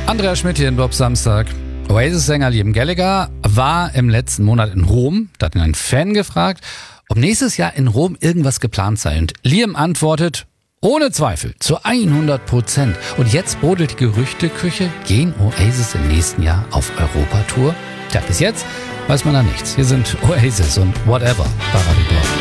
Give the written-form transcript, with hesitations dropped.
Andreas Schmidt hier in Bobs Samstag. Oasis-Sänger Liam Gallagher war im letzten Monat in Rom. Da hat ihn ein Fan gefragt, ob nächstes Jahr in Rom irgendwas geplant sei. Und Liam antwortet, ohne Zweifel, zu 100%. Und jetzt brodelt die Gerüchteküche, gehen Oasis im nächsten Jahr auf Europatour? Tja, bis jetzt weiß man da nichts. Hier sind Oasis und Whatever bei Radio Blau.